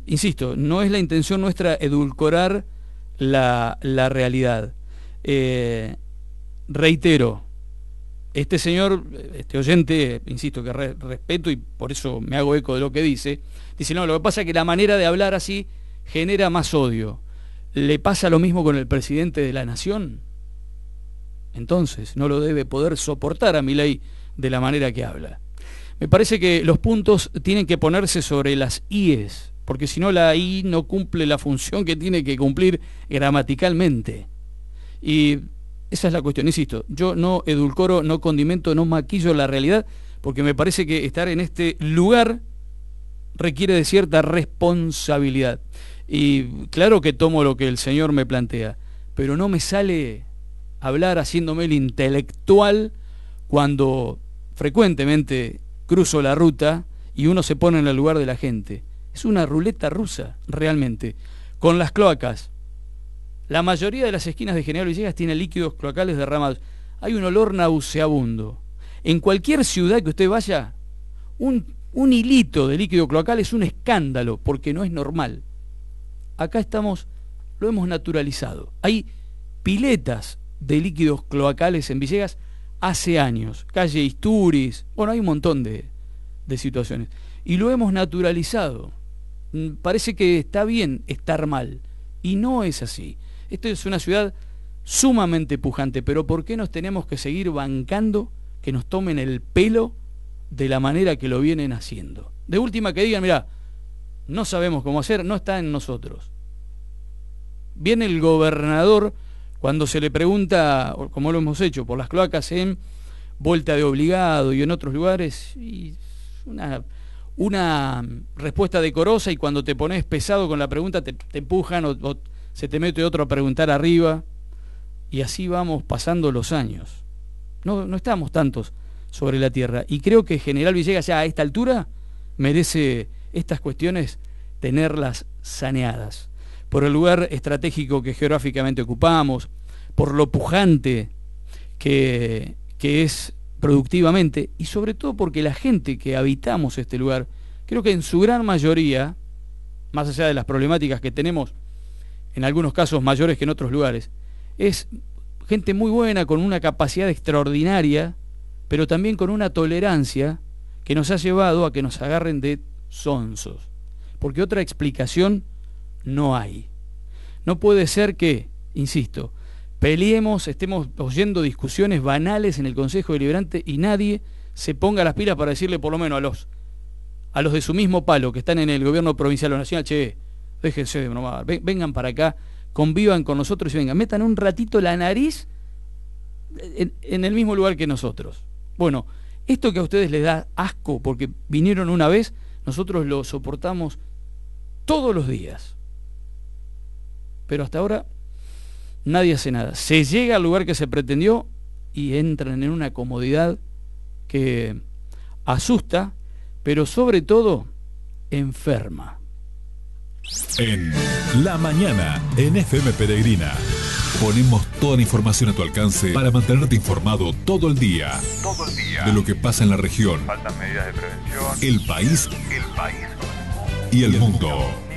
insisto, no es la intención nuestra edulcorar la realidad. Reitero, este señor, este oyente, insisto, que respeto y por eso me hago eco de lo que dice no, lo que pasa es que la manera de hablar así genera más odio. ¿Le pasa lo mismo con el presidente de la nación? Entonces, no lo debe poder soportar a Milei de la manera que habla. Me parece que los puntos tienen que ponerse sobre las IES, porque si no la I no cumple la función que tiene que cumplir gramaticalmente. Y esa es la cuestión, insisto, yo no edulcoro, no condimento, no maquillo la realidad, porque me parece que estar en este lugar requiere de cierta responsabilidad. Y claro que tomo lo que el señor me plantea, pero no me sale hablar haciéndome el intelectual cuando frecuentemente cruzo la ruta y uno se pone en el lugar de la gente. Es una ruleta rusa, realmente. Con las cloacas, la mayoría de las esquinas de General Villegas tienen líquidos cloacales derramados. Hay un olor nauseabundo. En cualquier ciudad que usted vaya, un hilito de líquido cloacal es un escándalo, porque no es normal. Acá lo hemos naturalizado. Hay piletas de líquidos cloacales en Villegas hace años. Calle Isturiz, bueno, hay un montón de situaciones. Y lo hemos naturalizado. Parece que está bien estar mal. Y no es así. Esto es una ciudad sumamente pujante, pero ¿por qué nos tenemos que seguir bancando que nos tomen el pelo de la manera que lo vienen haciendo? De última que digan, mirá, no sabemos cómo hacer, no está en nosotros. Viene el gobernador cuando se le pregunta, como lo hemos hecho, por las cloacas en Vuelta de Obligado y en otros lugares, y una respuesta decorosa, y cuando te pones pesado con la pregunta te empujan o se te mete otro a preguntar arriba, y así vamos pasando los años. No estamos tantos sobre la tierra, y creo que General Villegas ya a esta altura merece estas cuestiones tenerlas saneadas, por el lugar estratégico que geográficamente ocupamos, por lo pujante que es productivamente, y sobre todo porque la gente que habitamos este lugar, creo que en su gran mayoría, más allá de las problemáticas que tenemos, en algunos casos mayores que en otros lugares, es gente muy buena, con una capacidad extraordinaria, pero también con una tolerancia que nos ha llevado a que nos agarren de sonsos, porque otra explicación no hay. No puede ser que, insisto, peleemos, estemos oyendo discusiones banales en el Consejo Deliberante y nadie se ponga las pilas para decirle, por lo menos a los de su mismo palo que están en el gobierno provincial o nacional, che, déjense de bromar, vengan para acá, convivan con nosotros y vengan, metan un ratito la nariz en el mismo lugar que nosotros. Bueno, esto que a ustedes les da asco porque vinieron una vez, nosotros lo soportamos todos los días. Pero hasta ahora nadie hace nada. Se llega al lugar que se pretendió y entran en una comodidad que asusta, pero sobre todo enferma. En La Mañana, en FM Peregrina, ponemos toda la información a tu alcance para mantenerte informado todo el día. De lo que pasa en la región, Faltan medidas de prevención, el país y el mundo.